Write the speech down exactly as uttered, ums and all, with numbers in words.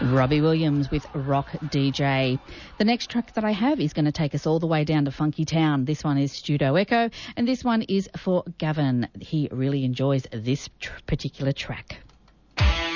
Robbie Williams with Rock D J. The next track that I have is going to take us all the way down to Funky Town. This one is Studio Echo, and this one is for Gavin. He really enjoys this tr- particular track.